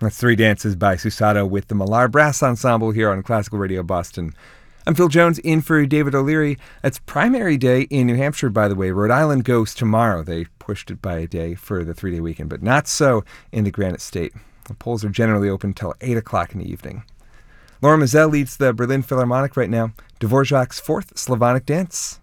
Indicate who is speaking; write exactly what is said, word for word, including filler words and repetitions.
Speaker 1: That's Three Dances by Susato with the Millar Brass Ensemble here on Classical Radio Boston. I'm Phil Jones, in for David O'Leary. It's primary day in New Hampshire, by the way. Rhode Island goes tomorrow. They pushed it by a day for the three-day weekend, but not so in the Granite State. The polls are generally open until eight o'clock in the evening. Laura Mazel leads the Berlin Philharmonic right now. Dvorak's Fourth Slavonic Dance.